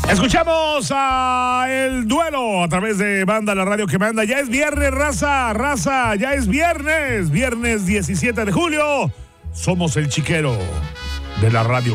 Escuchamos a El Duelo a través de Banda La Radio que Manda. Ya es viernes, raza, ya es viernes 17 de julio. Somos el chiquero de la radio.